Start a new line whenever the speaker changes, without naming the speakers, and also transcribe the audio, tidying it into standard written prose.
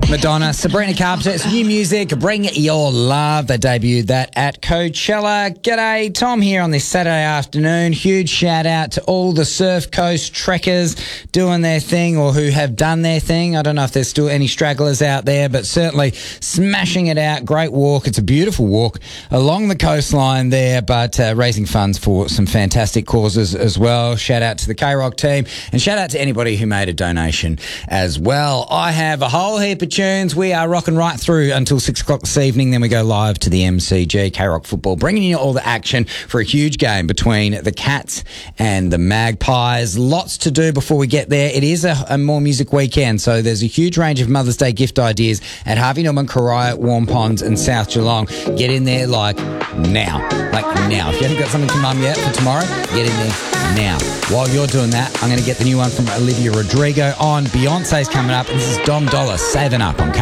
Madonna, Sabrina Carpenter, it's new music, Bring Your Love. They debuted that at Coachella. G'day, Tom here on this Saturday afternoon. Huge shout out to all the Surf Coast trekkers doing their thing or who have done their thing. I don't know if there's still any stragglers out there, but certainly smashing it out. Great walk. It's a beautiful walk along the coastline there, but raising funds for some fantastic causes as well. Shout out to the K-Rock team and shout out to anybody who made a donation as well. I have a whole heap of tunes. We are rocking right through until 6 o'clock this evening. Then we go live to the MCG, K-Rock Football, bringing you all the action for a huge game between the Cats and the Magpies. Lots to do before we get there. It is a more music weekend, so there's a huge range of Mother's Day gift ideas at Harvey Norman, Karaya, Warm Ponds and South Geelong. Get in there like now. If you haven't got something to mum yet for tomorrow, get in there now. While you're doing that, I'm going to get the new one from Olivia Rodrigo on. Beyonce's coming up, and this is Dom Dollar, Saving Up on K.